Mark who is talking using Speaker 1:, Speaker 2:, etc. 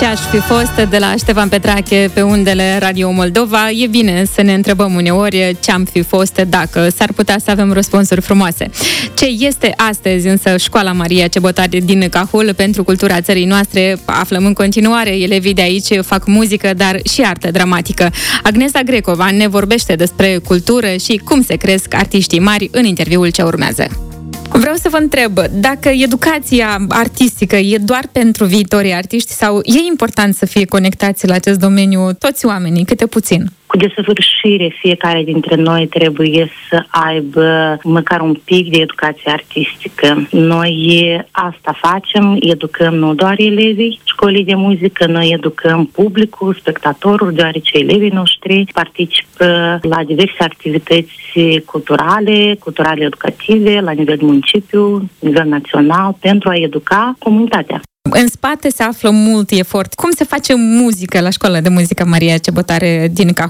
Speaker 1: Ce aș fi fost de la Ștefan Petrache pe undele Radio Moldova. E bine să ne întrebăm uneori ce am fi fost dacă. S-ar putea să avem răspunsuri frumoase. Ce este astăzi însă Școala Maria Cebotare din Cahul pentru cultura țării noastre? Aflăm în continuare. Elevii de aici fac muzică, dar și artă dramatică. Agnesa Grecova ne vorbește despre cultură și cum se cresc artiștii mari în interviul ce urmează. Vreau să vă întreb, dacă educația artistică e doar pentru viitorii artiști sau e important să fie conectați la acest domeniu toți oamenii, câte puțin?
Speaker 2: Cu desăvârșire, fiecare dintre noi trebuie să aibă măcar un pic de educație artistică. Noi asta facem, educăm nu doar elevii școlii de muzică, noi educăm publicul, spectatorul, deoarece elevii noștri participă la diverse activități culturale educative, la nivel municipiu, nivel național, pentru a educa comunitatea.
Speaker 1: În spate se află mult efort. Cum se face muzică la Școala de Muzică Maria Cebotare din Cahul?